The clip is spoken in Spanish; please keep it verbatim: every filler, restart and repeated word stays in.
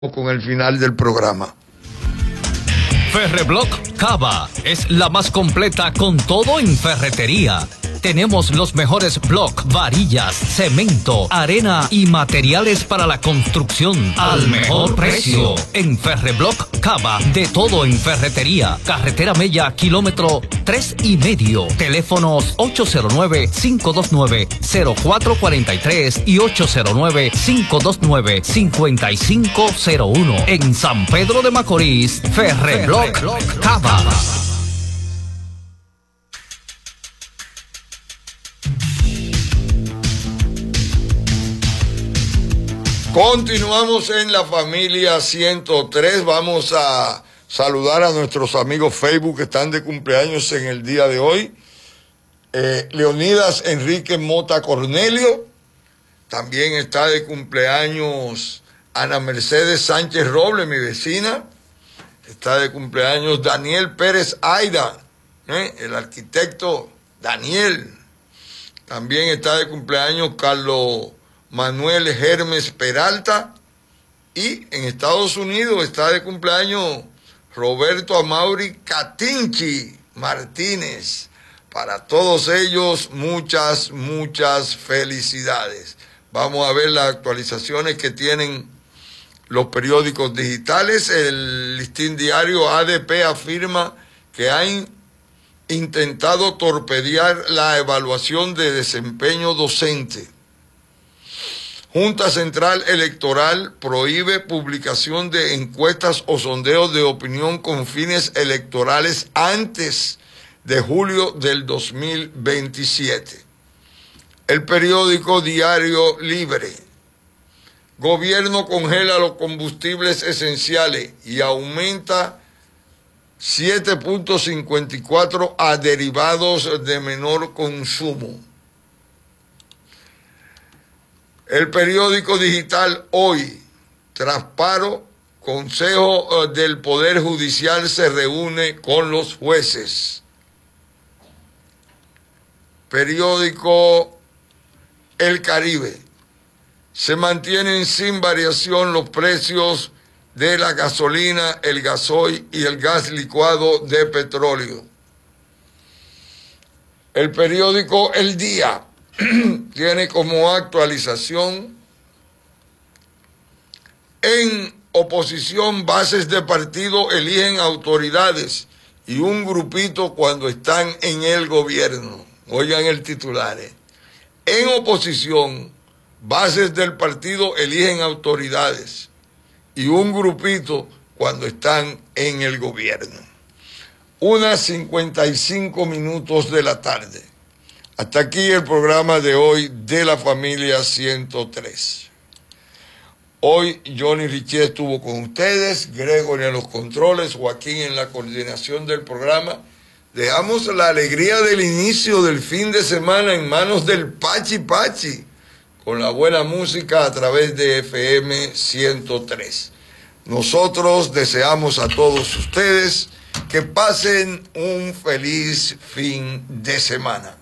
con el final del programa. Ferreblock Cava es la más completa con todo en ferretería. Tenemos los mejores block, varillas, cemento, arena y materiales para la construcción al mejor precio. En Ferreblock Cava, de todo en ferretería. Carretera Mella, kilómetro tres y medio. Teléfonos ocho cero nueve, cinco dos nueve, cero cuatro cuatro tres y ocho cero nueve, cinco dos nueve, cinco cinco cero uno. En San Pedro de Macorís, Ferreblock Cava. Continuamos en la familia ciento tres. Vamos a saludar a nuestros amigos Facebook que están de cumpleaños en el día de hoy. Eh, Leonidas Enrique Mota Cornelio. También está de cumpleaños Ana Mercedes Sánchez Robles, mi vecina. Está de cumpleaños Daniel Pérez Aida, ¿eh? el arquitecto Daniel. También está de cumpleaños Carlos Manuel Hermes Peralta, y en Estados Unidos está de cumpleaños Roberto Amaury Catinchi Martínez. Para todos ellos, muchas, muchas felicidades. Vamos a ver las actualizaciones que tienen los periódicos digitales. El Listín Diario A D P afirma que han intentado torpedear la evaluación de desempeño docente. Junta Central Electoral prohíbe publicación de encuestas o sondeos de opinión con fines electorales antes de julio del dos mil veintisiete. El periódico Diario Libre. Gobierno congela los combustibles esenciales y aumenta siete punto cincuenta y cuatro a derivados de menor consumo. El periódico digital Hoy, tras paro, Consejo del Poder Judicial se reúne con los jueces. Periódico El Caribe, se mantienen sin variación los precios de la gasolina, el gasoil y el gas licuado de petróleo. El periódico El Día tiene como actualización: en oposición, bases de partido eligen autoridades y un grupito cuando están en el gobierno. Oigan el titular. ¿eh? En oposición, bases del partido eligen autoridades y un grupito cuando están en el gobierno. Unas cincuenta y cinco minutos de la tarde. Hasta aquí el programa de hoy de la familia ciento tres. Hoy Johnny Richet estuvo con ustedes, Gregory en los controles, Joaquín en la coordinación del programa. Dejamos la alegría del inicio del fin de semana en manos del Pachi Pachi, con la buena música a través de F M ciento tres. Nosotros deseamos a todos ustedes que pasen un feliz fin de semana.